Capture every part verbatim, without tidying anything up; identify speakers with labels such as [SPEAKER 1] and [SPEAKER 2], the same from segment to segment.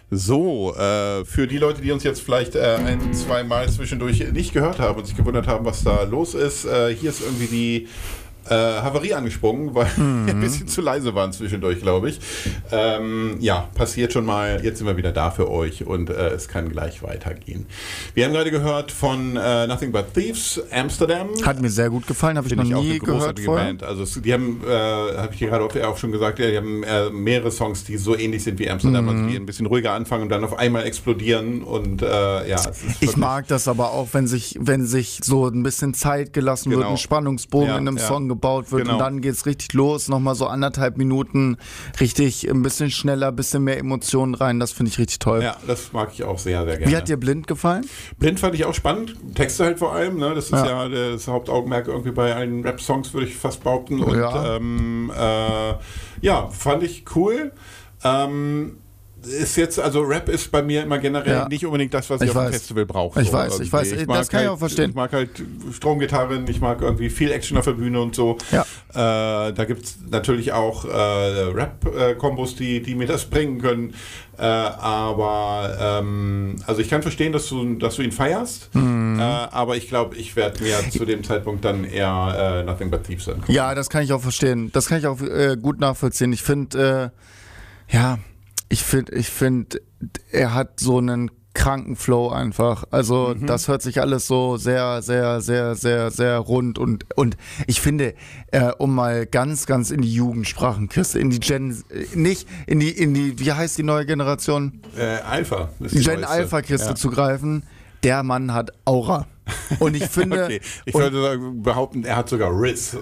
[SPEAKER 1] So, äh, für die Leute, die uns jetzt vielleicht äh, ein, zwei Mal zwischendurch nicht gehört haben und sich gewundert haben, was da los ist, äh, hier ist irgendwie die äh, Havarie angesprungen, weil mhm. wir ein bisschen zu leise waren zwischendurch, glaube ich. Ähm, ja, passiert schon mal. Jetzt sind wir wieder da für euch und äh, es kann gleich weitergehen. Wir haben gerade gehört von äh, Nothing But Thieves, Amsterdam.
[SPEAKER 2] Hat mir sehr gut gefallen, habe ich noch
[SPEAKER 1] ich
[SPEAKER 2] nie
[SPEAKER 1] auch eine
[SPEAKER 2] gehört vorher.
[SPEAKER 1] Band. Also es, die haben, äh, habe ich dir gerade auch schon gesagt, die haben äh, mehrere Songs, die so ähnlich sind wie Amsterdam, mhm. also die ein bisschen ruhiger anfangen und dann auf einmal explodieren und äh, ja. Es ist
[SPEAKER 2] ich mag das aber auch, wenn sich, wenn sich so ein bisschen Zeit gelassen
[SPEAKER 1] genau.
[SPEAKER 2] wird, ein Spannungsbogen
[SPEAKER 1] ja,
[SPEAKER 2] in einem
[SPEAKER 1] ja.
[SPEAKER 2] Song gebaut wird
[SPEAKER 1] genau.
[SPEAKER 2] und dann geht's richtig los, nochmal so anderthalb Minuten richtig ein bisschen schneller, ein bisschen mehr Emotionen rein, das finde ich richtig toll.
[SPEAKER 1] Ja, das mag ich auch sehr, sehr gerne.
[SPEAKER 2] Wie hat dir Blind gefallen?
[SPEAKER 1] Blind fand ich auch spannend, Texte halt vor allem, ne? Das ist ja,
[SPEAKER 2] ja
[SPEAKER 1] das Hauptaugenmerk irgendwie bei allen Rap-Songs, würde ich fast behaupten und
[SPEAKER 2] ja,
[SPEAKER 1] ähm, äh, ja fand ich cool. Ähm, ist jetzt, also Rap ist bei mir immer generell
[SPEAKER 2] ja.
[SPEAKER 1] nicht unbedingt das, was
[SPEAKER 2] ich
[SPEAKER 1] ich
[SPEAKER 2] weiß.
[SPEAKER 1] auf dem Festival brauche.
[SPEAKER 2] Ich
[SPEAKER 1] so
[SPEAKER 2] weiß, ich weiß,
[SPEAKER 1] ich
[SPEAKER 2] das kann
[SPEAKER 1] halt,
[SPEAKER 2] ich auch verstehen.
[SPEAKER 1] Ich mag halt Stromgitarren, ich mag irgendwie viel Action auf der Bühne und so.
[SPEAKER 2] Ja.
[SPEAKER 1] Äh, da gibt es natürlich auch äh, Rap-Kombos, die, die mir das bringen können. Äh, aber ähm, also ich kann verstehen, dass du, dass du ihn feierst, mhm. äh, aber ich glaube, ich werde mir zu dem Zeitpunkt dann eher äh, Nothing But Thieves angucken.
[SPEAKER 2] Ja, das kann ich auch verstehen. Das kann ich auch äh, gut nachvollziehen. Ich finde, äh, ja, ich finde, ich finde, er hat so einen kranken Flow einfach. Also mhm. das hört sich alles so sehr, sehr, sehr, sehr, sehr rund und und ich finde, äh, um mal ganz, ganz in die Jugendsprachenkiste, in die Gen, nicht in die, in die, wie heißt die neue Generation?
[SPEAKER 1] Äh, Alpha.
[SPEAKER 2] Gen Alpha-Kiste
[SPEAKER 1] ja.
[SPEAKER 2] zu greifen. Der Mann hat Aura. Und ich finde,
[SPEAKER 1] okay. Ich würde behaupten, er hat sogar Riss.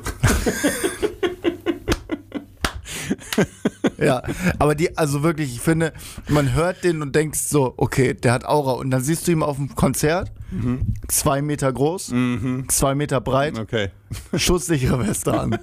[SPEAKER 2] Ja, aber die, also wirklich, ich finde, man hört den und denkt so, okay, der hat Aura. Und dann siehst du ihn auf dem Konzert, mhm. zwei Meter groß, mhm. zwei Meter breit,
[SPEAKER 1] okay.
[SPEAKER 2] schusssichere Weste an.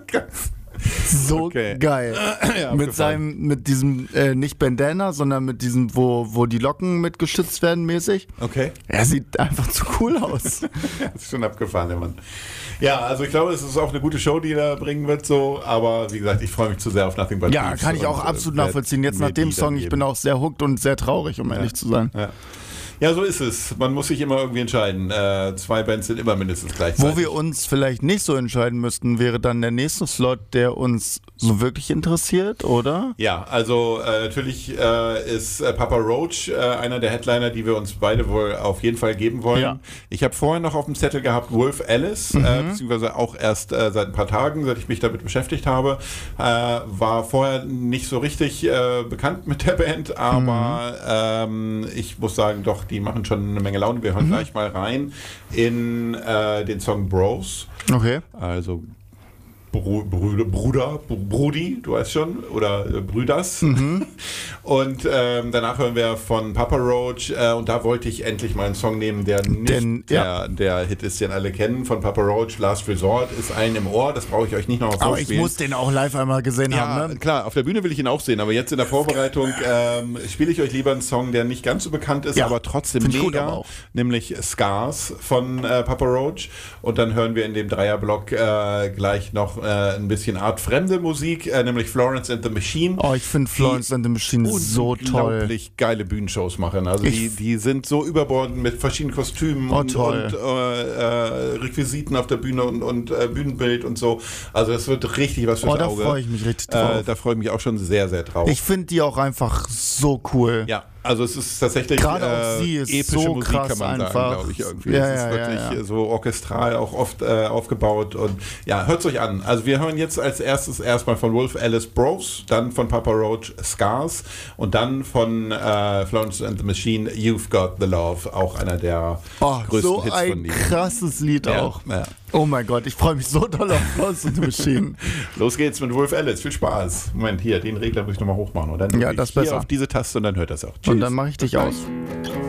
[SPEAKER 2] So okay. geil. Ja, mit seinem, mit diesem, äh, nicht Bandana, sondern mit diesem, wo, wo die Locken mit geschützt werden mäßig.
[SPEAKER 1] Okay.
[SPEAKER 2] Er sieht einfach zu cool aus.
[SPEAKER 1] Das ist schon abgefahren, der Mann. Ja, also ich glaube, es ist auch eine gute Show, die er bringen wird, so, aber wie gesagt, ich freue mich zu sehr auf Nothing But Thieves.
[SPEAKER 2] Ja, kann ich auch absolut nachvollziehen. Jetzt nach dem Song, ich bin auch sehr hooked und sehr traurig, um ja. ehrlich zu sein.
[SPEAKER 1] Ja. Ja, so ist es. Man muss sich immer irgendwie entscheiden. Äh, zwei Bands sind immer mindestens gleichzeitig.
[SPEAKER 2] Wo wir uns vielleicht nicht so entscheiden müssten, wäre dann der nächste Slot, der uns so wirklich interessiert, oder?
[SPEAKER 1] Ja, also äh, natürlich äh, ist äh, Papa Roach äh, einer der Headliner, die wir uns beide wohl auf jeden Fall geben wollen. Ja. Ich habe vorher noch auf dem Zettel gehabt Wolf Alice, mhm. äh, beziehungsweise auch erst äh, seit ein paar Tagen, seit ich mich damit beschäftigt habe. Äh, war vorher nicht so richtig äh, bekannt mit der Band, aber mhm. ähm, ich muss sagen, doch, die machen schon eine Menge Laune. Wir hören mhm. gleich mal rein in äh, den Song Bros.
[SPEAKER 2] Okay.
[SPEAKER 1] Also Br Brüder, Bruder, Brudi, du weißt schon, oder äh, Brüders. Mhm. Und ähm, danach hören wir von Papa Roach äh, und da wollte ich endlich mal einen Song nehmen, der nicht den, ja. der, der Hit ist, den alle kennen, von Papa Roach, Last Resort, ist allen im Ohr, das brauche ich euch nicht noch vorspielen.
[SPEAKER 2] Aber ich muss den auch live einmal gesehen
[SPEAKER 1] ja,
[SPEAKER 2] haben, ne?
[SPEAKER 1] Klar, auf der Bühne will ich ihn auch sehen, aber jetzt in der Vorbereitung ähm, spiele ich euch lieber einen Song, der nicht ganz so bekannt ist, ja, aber trotzdem mega, gut, aber nämlich Scars von äh, Papa Roach und dann hören wir in dem Dreierblock äh, gleich noch äh, ein bisschen artfremde Musik, äh, nämlich Florence and the Machine.
[SPEAKER 2] Oh, ich finde Florence and the Machine so toll.
[SPEAKER 1] Unglaublich geile Bühnenshows machen. Also die, die sind so überbordend mit verschiedenen Kostümen
[SPEAKER 2] oh,
[SPEAKER 1] und, und äh, äh, Requisiten auf der Bühne und, und äh, Bühnenbild und so. Also das wird richtig was fürs
[SPEAKER 2] oh, da
[SPEAKER 1] Auge.
[SPEAKER 2] Da freue ich mich richtig drauf.
[SPEAKER 1] Äh, da freue ich mich auch schon sehr, sehr drauf.
[SPEAKER 2] Ich finde die auch einfach so cool.
[SPEAKER 1] Ja. Also es ist tatsächlich
[SPEAKER 2] gerade auch sie ist
[SPEAKER 1] epische
[SPEAKER 2] so
[SPEAKER 1] Musik,
[SPEAKER 2] krass
[SPEAKER 1] kann man
[SPEAKER 2] einfach.
[SPEAKER 1] sagen, glaube ich, irgendwie.
[SPEAKER 2] Ja,
[SPEAKER 1] es ist
[SPEAKER 2] ja,
[SPEAKER 1] wirklich
[SPEAKER 2] ja, ja.
[SPEAKER 1] so orchestral auch oft äh, aufgebaut und ja, hört es euch an. Also wir hören jetzt als erstes erstmal von Wolf Alice Bros, dann von Papa Roach Scars und dann von äh, Florence and the Machine You've Got the Love, auch einer der
[SPEAKER 2] oh,
[SPEAKER 1] größten
[SPEAKER 2] so
[SPEAKER 1] Hits
[SPEAKER 2] ein
[SPEAKER 1] von denen.
[SPEAKER 2] Krasses Lied
[SPEAKER 1] ja,
[SPEAKER 2] auch.
[SPEAKER 1] Ja.
[SPEAKER 2] Oh mein Gott, ich freue mich so doll auf Florence and the Machine.
[SPEAKER 1] Los geht's mit Wolf Alice, viel Spaß. Moment, hier, den Regler muss ich nochmal hochmachen und dann
[SPEAKER 2] ja,
[SPEAKER 1] drücke
[SPEAKER 2] das
[SPEAKER 1] ich hier
[SPEAKER 2] besser.
[SPEAKER 1] auf diese Taste und dann hört das auch. Tschüss.
[SPEAKER 2] Und dann mache ich dich aus.